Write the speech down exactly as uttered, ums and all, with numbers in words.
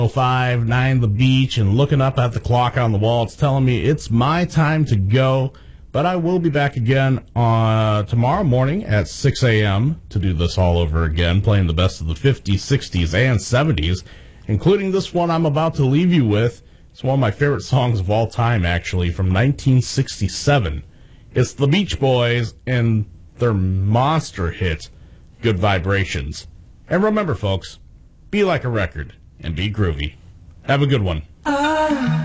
oh five nine The Beach and looking up at the clock on the wall. It's telling me it's my time to go. But I will be back again uh, tomorrow morning at six a.m. to do this all over again, playing the best of the fifties, sixties, and seventies, including this one I'm about to leave you with. It's one of my favorite songs of all time, actually, from nineteen sixty-seven. It's the Beach Boys and their monster hit, Good Vibrations. And remember, folks, be like a record and be groovy. Have a good one.